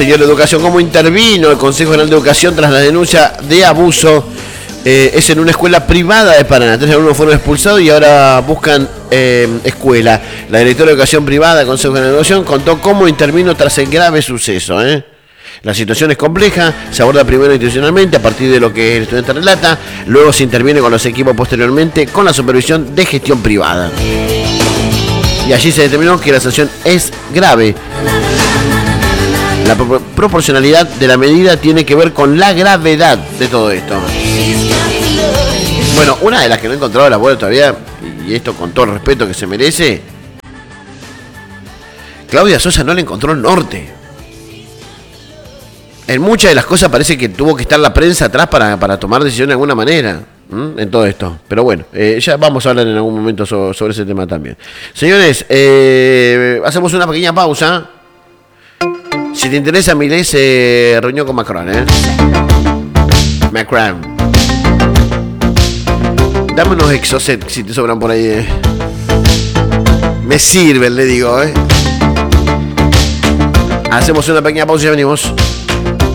señor Educación, ¿cómo intervino el Consejo General de Educación tras la denuncia de abuso? Es en una escuela privada de Paraná. 3 alumnos fueron expulsados y ahora buscan escuela. La directora de Educación Privada del Consejo General de Educación contó cómo intervino tras el grave suceso. La situación es compleja, se aborda primero institucionalmente a partir de lo que el estudiante relata, luego se interviene con los equipos posteriormente con la supervisión de gestión privada. Y allí se determinó que la sanción es grave. La proporcionalidad de la medida tiene que ver con la gravedad de todo esto. Bueno, una de las que no he encontrado la vuelta todavía, y esto con todo el respeto que se merece, Claudia Sosa no le encontró el norte. En muchas de las cosas parece que tuvo que estar la prensa atrás para tomar decisiones de alguna manera en todo esto. Pero bueno, ya vamos a hablar en algún momento sobre ese tema también. Señores, hacemos una pequeña pausa. Si te interesa, Milei se reunió con Macron, Macron. Dame unos Exocet si te sobran por ahí, Me sirven, le digo, Hacemos una pequeña pausa y ya venimos.